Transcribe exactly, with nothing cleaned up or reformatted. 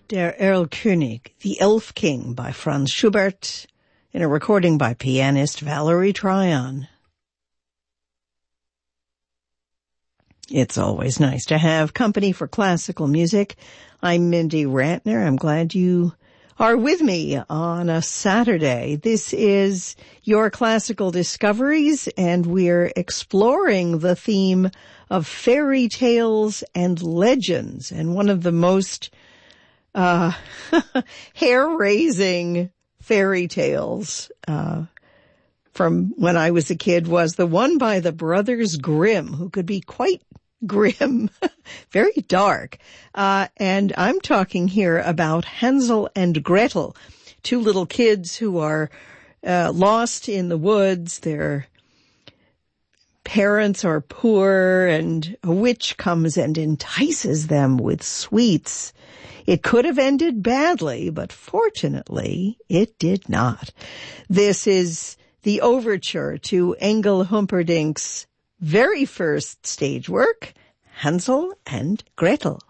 Der Erlkönig, The Elf King by Franz Schubert, in a recording by pianist Valerie Tryon. It's always nice to have company for classical music. I'm Mindy Rantner. I'm glad you are with me on a Saturday. This is Your Classical Discoveries, and we're exploring the theme of fairy tales and legends. And one of the most uh hair-raising fairy tales uh from when I was a kid was the one by the Brothers Grimm, who could be quite grim, very dark. Uh, and I'm talking here about Hansel and Gretel, two little kids who are uh, lost in the woods. Their parents are poor, and a witch comes and entices them with sweets. It could have ended badly, but fortunately, it did not. This is the overture to Engel Humperdinck's very first stage work, Hansel and Gretel.